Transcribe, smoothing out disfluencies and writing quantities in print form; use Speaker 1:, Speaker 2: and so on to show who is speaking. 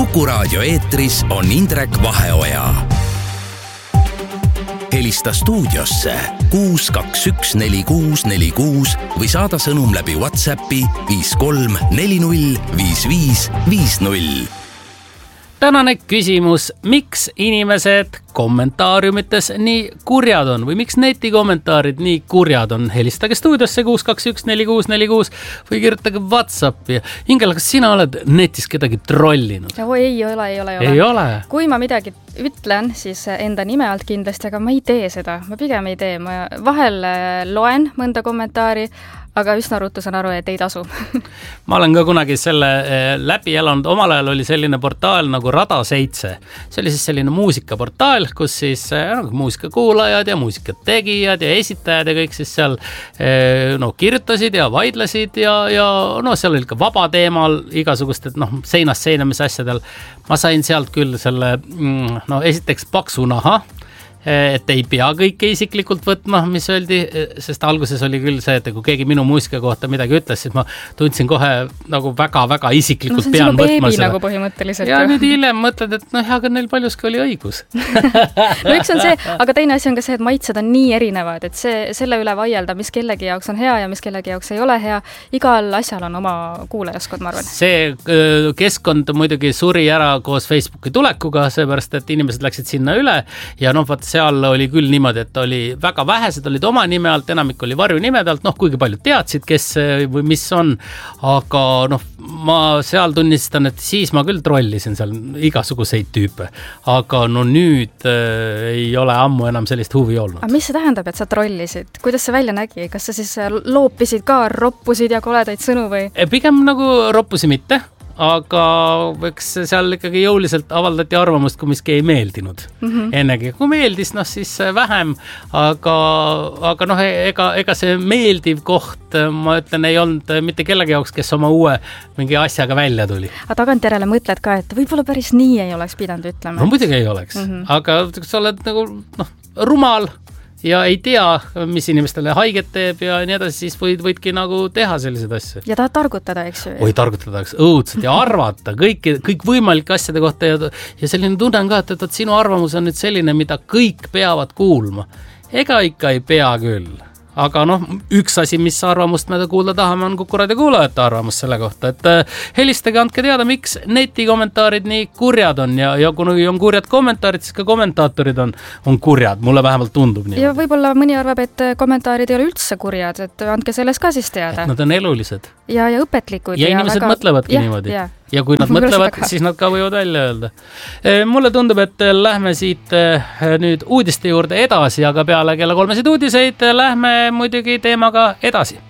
Speaker 1: Kuku Raadio eetris on Indrek Vaheoja. Helista stuudiosse 6214646 või saada sõnum läbi WhatsAppi 53405550.
Speaker 2: Tänane küsimus, miks inimesed kommentaariumites nii kurjad on või miks netikommentaarid nii kurjad on? Helistage stuudiosse 6214646 või kirjutage WhatsAppi. Ingela, kas sina oled netis kedagi trollinud?
Speaker 3: Ei ole. Kui ma midagi ütlen, siis enda nime alt kindlasti, aga ma ei tee seda. Ma pigem ei tee. Ma vahel loen mõnda kommentaari, aga üsna ruttu saan aru, et ei tasu.
Speaker 2: Ma olen ka kunagi selle läbi elanud. Omal ajal oli selline portaal nagu Rada 7. See oli siis selline muusikaportaal, kus siis muusikakuulajad ja muusikategijad ja esitajad ja kõik siis seal kirjutasid ja vaidlesid ja seal oli ka vaba teemal igasugust, et seinast seinamise asjadel. Ma sain sealt küll selle, esiteks paksu naha, et ei pea kõike isiklikult võtma, mis öeldi, sest alguses oli küll see, et kui keegi minu muusika kohta midagi ütles, siis ma tundsin kohe nagu väga-väga isiklikult pean võtma seda.
Speaker 3: Nagu põhimõtteliselt.
Speaker 2: Ja nüüd hiljem mõtled, et aga neil paljuski oli õigus.
Speaker 3: Üks on see, aga teine asi on ka see, et maitsed on nii erinevad, et selle üle vaielda, mis kellegi jaoks on hea ja mis kellegi jaoks ei ole hea. Igal asjal on oma kuulajaskond, ma arvan. See
Speaker 2: keskkond muidugi suri ära koos Facebooki tulekuga, seepärast, et inimesed läksid sinna üle ja seal oli küll niimoodi, et oli väga vähesed olid oma nime alt, enamik oli varjunimede alt, kuigi paljud teadsid, kes või mis on, aga ma seal tunnistan, et siis ma küll trollisin seal igasuguseid tüüpe, aga nüüd ei ole ammu enam sellist huvi olnud.
Speaker 3: Aga mis see tähendab, et sa trollisid? Kuidas see välja nägi? Kas sa siis loopisid ka, roppusid ja koledaid sõnu või?
Speaker 2: Pigem nagu roppusi mitte, aga eks seal ikkagi jõuliselt avaldati arvamust, kui miski ei meeldinud. Ennegi, kui meeldis, siis vähem, aga ega see meeldiv koht, ma ütlen, ei olnud mitte kellegi jaoks, kes oma uue mingi asjaga välja tuli.
Speaker 3: Aga tagantjärele mõtled ka, et võib-olla päris nii ei oleks pidanud ütlema.
Speaker 2: Muidugi ei oleks, aga sa oled nagu rumal ja ei tea, mis inimestele haiget teeb ja nii edasi, siis võidki nagu teha sellised asju.
Speaker 3: Ja tahad targutada, eks ju?
Speaker 2: Targutada, õudselt ja arvata kõik võimalike asjade kohta ja selline tunne on ka, et sinu arvamus on nüüd selline, mida kõik peavad kuulma. Ega ikka ei pea küll. Aga üks asi, mis arvamust me kuulda tahame, on Kuku Raadio kuulajate arvamus selle kohta, et helistage, andke teada, miks netikommentaarid nii kurjad on ja kui on kurjad kommentaarid, siis ka kommentaatorid on kurjad, mulle vähemalt tundub nii.
Speaker 3: Ja võib-olla mõni arvab, et kommentaarid ei ole üldse kurjad, et andke selles ka siis teada.
Speaker 2: Et nad on elulised.
Speaker 3: Ja õpetlikud.
Speaker 2: Ja inimesed mõtlevadki niimoodi. Ja kui nad mõtlevad, siis nad ka võivad välja öelda. Mulle tundub, et lähme siit nüüd uudiste juurde edasi, aga peale kella 3 uudiseid lähme muidugi teemaga edasi.